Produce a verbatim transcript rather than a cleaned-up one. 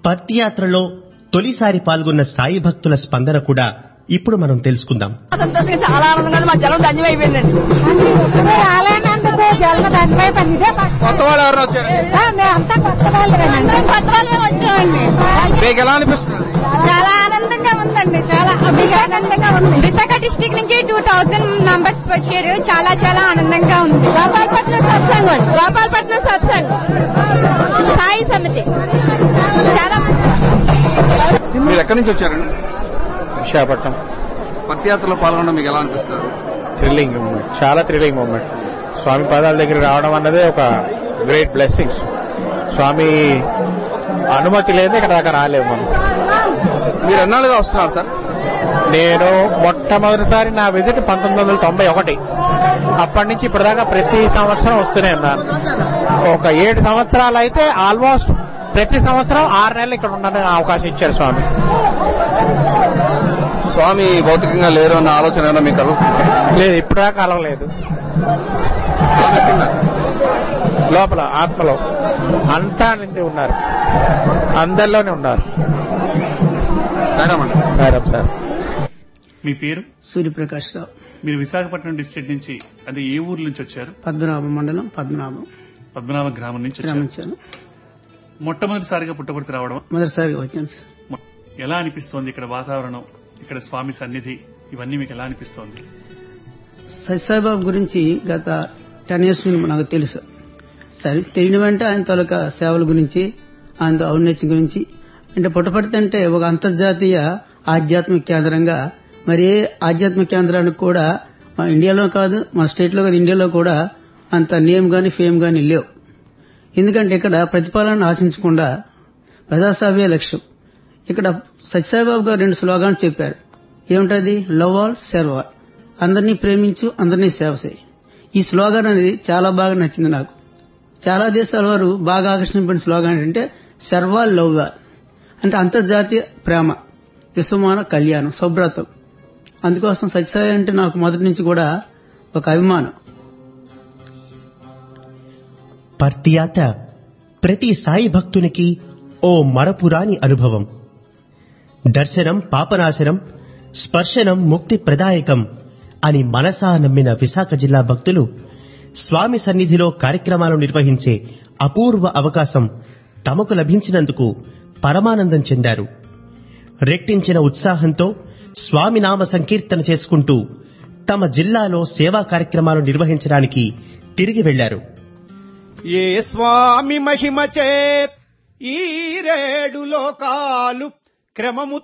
పర్తి యాత్రలో తొలిసారి పాల్గొన్న సాయి భక్తుల స్పందన కూడా ఇప్పుడు మనం తెలుసుకుందాం. సంతోషంగా చాలా ఆనందంగా మా జలం ధన్యమైపోయిందండి. కొత్త వాళ్ళు ఎవరు వచ్చారు? కొత్త వాళ్ళు వచ్చామండి. మీకు ఎలా అనిపిస్తుంది? చాలా ఆనందంగా ఉందండి. చాలా ఆనందంగా ఉంది. విశాఖ డిస్ట్రిక్ట్ నుంచి టూ థౌసండ్ మెంబర్స్ వచ్చారు. చాలా చాలా ఆనందంగా ఉంది. గోపాలపట్నం సత్సంగం గోపాలపట్నం సత్సంగం సాయి సమితి చాలా. మీరు ఎక్కడి నుంచి వచ్చారండి? విశాఖపట్నం. పర్తి యాత్రలో పాల్గొనడం మీకు ఎలా అనిపిస్తుంది? థ్రిల్లింగ్ మూమెంట్, చాలా థ్రిల్లింగ్ మూమెంట్. స్వామి పాదాల దగ్గర రావడం అన్నదే ఒక గ్రేట్ బ్లెస్సింగ్స్. స్వామి అనుమతి లేదు ఇక్కడ దాకా రాలేము మనం. మీరు ఎన్నాళ్ళుగా వస్తున్నారు సార్? నేను మొట్టమొదటిసారి నా విజిట్ పంతొమ్మిది వందల తొంభై ఒకటి అప్పటి నుంచి ఇప్పటిదాకా ప్రతి సంవత్సరం వస్తూనే ఉన్నాను. ఒక ఏడు సంవత్సరాలు అయితే ఆల్మోస్ట్ ప్రతి సంవత్సరం ఆరు నెలలు ఇక్కడ ఉండడానికి అవకాశం ఇచ్చారు స్వామి. స్వామి భౌతికంగా లేరు అన్న ఆలోచన ఏమైనా మీకు కలుగుతుంది? లేదు, ఇప్పటిదాకా కలవలేదు. లోపల ఆత్మలో అంతా నిండి ఉన్నారు, అందరిలోనే ఉన్నారు. మేడం సార్, మీ పేరు? సూర్యప్రకాష్ రావు. మీరు విశాఖపట్నం డిస్ట్రిక్ట్ నుంచి, అదే ఏ ఊరు నుంచి వచ్చారు? పద్మనాభం మండలం, పద్మనాభం పద్మనాభ గ్రామం నుంచి గ్రామించాను. మొట్టమొదటిసారిగా పుట్టపర్తి రావడం? మొదటిసారిగా వచ్చాను సార్. ఎలా అనిపిస్తోంది ఇక్కడ వాతావరణం, ఇక్కడ స్వామి సన్నిధి, ఇవన్నీ మీకు ఎలా అనిపిస్తోంది? సత్యసాయిబాబు గురించి గత టెన్ ఇయర్స్ నుండి నాకు తెలుసు. సరే, తెలియని వెంట ఆయన తాలూకా సేవల గురించి, ఆయన ఔన్నత్యం గురించి. అంటే పుట్టపర్తి అంటే ఒక అంతర్జాతీయ ఆధ్యాత్మిక కేంద్రంగా, మరి ఏ ఆధ్యాత్మిక కేంద్రానికి కూడా మన ఇండియాలో కాదు, మన స్టేట్ లో కాదు, ఇండియాలో కూడా అంత నేమ్ గాని ఫేమ్ గాని లేవు. ఎందుకంటే ఇక్కడ ప్రతిఫలాన్ని ఆశించకుండా ప్రజాసేవే లక్ష్యం. ఇక్కడ సత్యసాయిబాబు గారు రెండు స్లోగాన్స్ చెప్పారు. ఏమిటది? లవ్ ఆల్ సర్వ్ ఆల్, అందరినీ ప్రేమించు, అందరినీ సేవ చేయి. ఈ స్లోగాన్ అనేది చాలా బాగా నచ్చింది నాకు. చాలా దేశాల వారు బాగా ఆకర్షింపడిన స్లోగాన్ ఏంటంటే సర్వ్ ఆల్ లవ్ ఆల్, అంటే అంతర్జాతీయ ప్రేమ, విశ్వమాన కళ్యాణం, సౌభ్రాతం. అందుకోసం సత్యసాయి అంటే నాకు మొదటి నుంచి కూడా ఒక అభిమానం. పర్తి యాత్ర ప్రతి సాయి భక్తునికి ఓ మరపురాని అనుభవం. దర్శనం పాపనాశనం, స్పర్శనం ముక్తి ప్రదాయకం అని మనసా నమ్మిన విశాఖ జిల్లా భక్తులు స్వామి సన్నిధిలో కార్యక్రమాలు నిర్వహించే అపూర్వ అవకాశం తమకు లభించినందుకు పరమానందం చెందారు. రెట్టించిన ఉత్సాహంతో స్వామి నామ సంకీర్తన చేసుకుంటూ తమ జిల్లాలో సేవా కార్యక్రమాలు నిర్వహించడానికి తిరిగి వెళ్లారు. ఏ స్వామి మహిమచే ఈ రేడు లోకాలు క్రమము